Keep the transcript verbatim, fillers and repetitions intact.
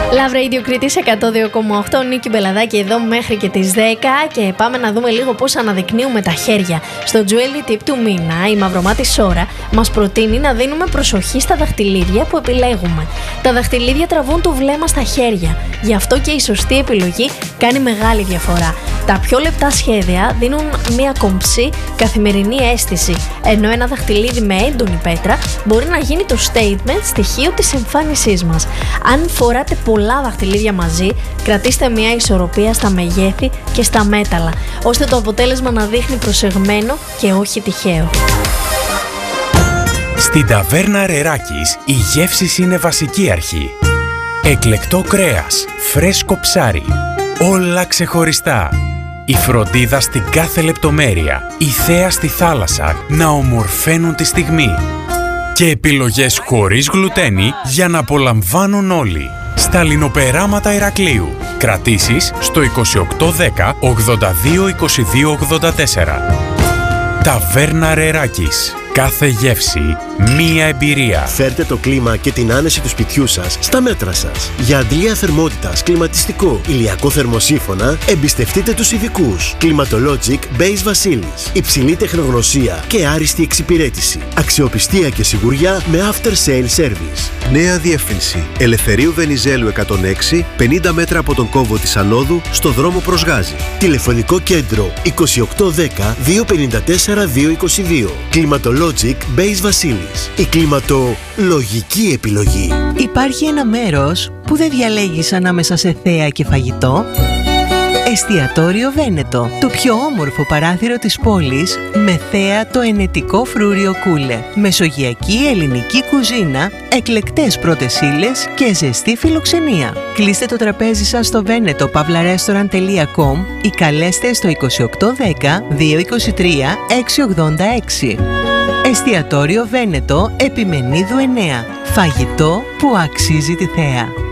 Love Radio Κρήτης εκατόν δύο κόμμα οκτώ, Νίκη Μπελαδάκη εδώ μέχρι και τις δέκα και πάμε να δούμε λίγο πώς αναδεικνύουμε τα χέρια. Στο Jewelry Tip του μήνα η Μαυρομάτη Σόρα μας προτείνει να δίνουμε προσοχή στα δαχτυλίδια που επιλέγουμε. Τα δαχτυλίδια τραβούν το βλέμμα στα χέρια, γι' αυτό και η σωστή επιλογή κάνει μεγάλη διαφορά. Τα πιο λεπτά σχέδια δίνουν μια κομψή καθημερινή αίσθηση, ενώ ένα δαχτυλίδι με έντονη πέτρα μπορεί να γίνει το statement στοιχείο της εμφάνισής μας. Αν φοράτε πολλά δαχτυλίδια μαζί, κρατήστε μια ισορροπία στα μεγέθη και στα μέταλλα, ώστε το αποτέλεσμα να δείχνει προσεγμένο και όχι τυχαίο. Στην ταβέρνα Ρεράκης η γεύση είναι βασική αρχή. Εκλεκτό κρέας, φρέσκο ψάρι, όλα ξεχωριστά. Η φροντίδα στην κάθε λεπτομέρεια, η θέα στη θάλασσα να ομορφαίνουν τη στιγμή. Και επιλογές χωρίς γλουτένι για να απολαμβάνουν όλοι. Στα λινοπεράματα Ηρακλείου. Κρατήσεις στο είκοσι οκτώ δέκα ογδόντα δύο είκοσι δύο ογδόντα τέσσερα. Ταβέρνα Ρεράκης. Κάθε γεύση, μία εμπειρία. Φέρτε το κλίμα και την άνεση του σπιτιού σας στα μέτρα σας. Για αντλία θερμότητας, κλιματιστικό, ηλιακό θερμοσύφωνα, εμπιστευτείτε τους ειδικούς. Climatologic Base Βασίλης. Υψηλή τεχνογνωσία και άριστη εξυπηρέτηση. Αξιοπιστία και σιγουριά με after sale service. Νέα διεύθυνση. Ελευθερίου Βενιζέλου εκατόν έξι, πενήντα μέτρα από τον κόμβο της Ανόδου, στο δρόμο προς Γάζη. Τηλεφωνικό κέντρο είκοσι οκτώ δέκα δύο πενήντα τέσσερα δύο είκοσι δύο. Climatologic Base Βασίλης. Η κλιματολογική επιλογή. Υπάρχει ένα μέρος που δεν διαλέγεις ανάμεσα σε θέα και φαγητό. Εστιατόριο Βένετο, το πιο όμορφο παράθυρο της πόλης με θέα το ενετικό φρούριο Κούλε. Μεσογειακή ελληνική κουζίνα, εκλεκτές πρώτες ύλες και ζεστή φιλοξενία. Κλείστε το τραπέζι σας στο veneto pavla restaurant τελεία com ή καλέστε στο είκοσι οκτώ δέκα δύο είκοσι τρία έξι ογδόντα έξι. Εστιατόριο Βένετο, Επιμενίδου εννέα. Φαγητό που αξίζει τη θέα.